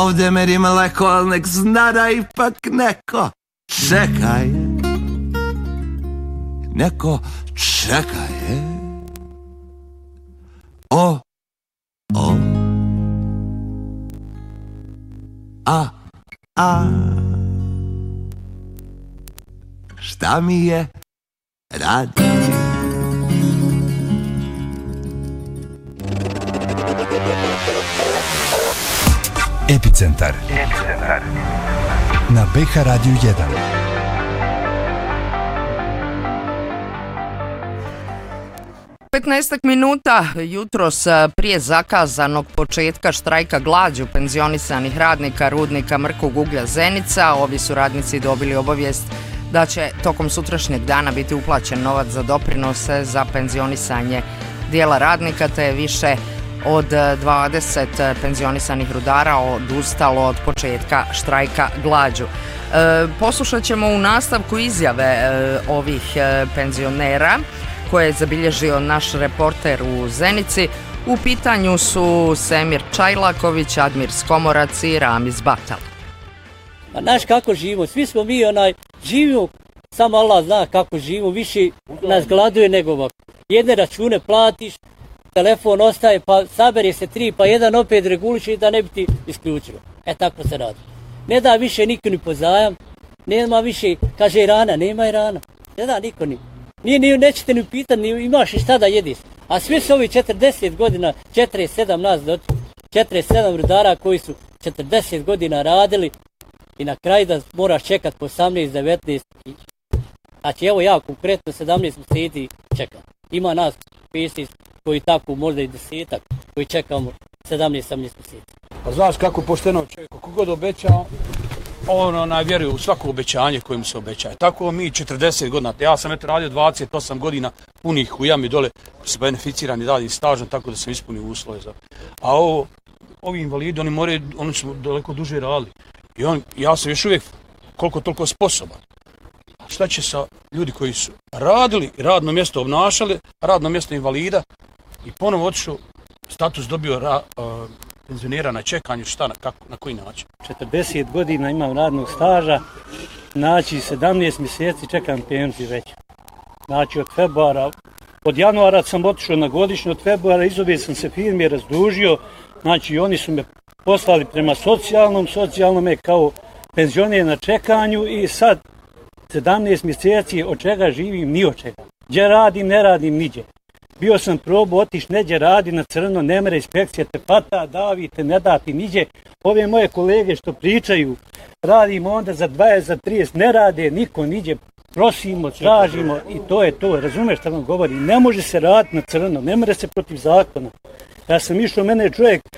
Ovdje meni mleko, al nek zna da ipak neko čekaj. Neko čekaj. O. Šta mi je radi? Epicentar na BH Radio 1. Petnaestak minuta jutros prije zakazanog početka štrajka glađu penzionisanih radnika rudnika Mrkog uglja Zenica, ovi su radnici dobili obavijest da će tokom sutrašnjeg dana biti uplaćen novac za doprinose za penzionisanje dijela radnika, te je više od 20 penzionisanih rudara odustalo od početka štrajka glađu. Poslušat ćemo u nastavku izjave ovih penzionera koje je zabilježio naš reporter u Zenici. U pitanju su Semir Čajlaković, Admir Skomorac i Ramiz Batal. A znaš kako živimo? Svi smo mi živimo, samo Allah zna kako živimo, više nas gladuje nego ovako. Jedne račune platiš, telefon ostaje, pa sabere se 3, pa jedan opet reguliše da ne bi ti isključilo. Tako se radi. Ne da više niko ni pozajam, nema više, kaže Irana, nema Irana. Ne da niko ni. Nećete ni pitati, imaš i šta da jediš. A svi su ovi 40 godina, 47 nas doći, 47 rudara koji su 40 godina radili i na kraju da moraš čekat po 18, 19. Znači evo ja konkretno 17 mjeseci čekam. Ima nas 50 koji tako možda i 10 koji čekamo 17 mjeseci. Pa znaš kako pošteno čovjek, kako god obećao, on vjeruje u svako obećanje koje mu se obećaje. Tako mi 40 godina, ja sam radio 28 godina punih u jami dole s beneficiranim radnim stažom, tako da sam ispunio uslove za. A ovi invalidi, oni su daleko duže radili. I ja sam još uvijek koliko toliko sposoban. Šta će sa ljudi koji su radili, radno mjesto obnašali, radno mjesto invalida i ponovo otišao, status dobio penzionera na čekanju, na koji način? 40 godina imam radnog staža, znači 17 mjeseci čekam penziju već. Znači od februara, od januara sam otišao na godišnju, od februara izobje sam se firme razdužio, znači oni su me poslali prema socijalnom je kao penzioner na čekanju i sad 17 mjeseci od čega živim, ni od čega. Gdje radim, ne radim niđe. Bio sam probao otiš neđe radi na crno, ne mere inspekcija te pata, davite, ne dati niđe. Ove moje kolege što pričaju, radimo onda za 20, za 30, ne rade, niko niđe, prosimo, tražimo i to je to. Razumeš šta vam govorim? Ne može se raditi na crno, ne mere se protiv zakona. Ja sam išao, mene čovjek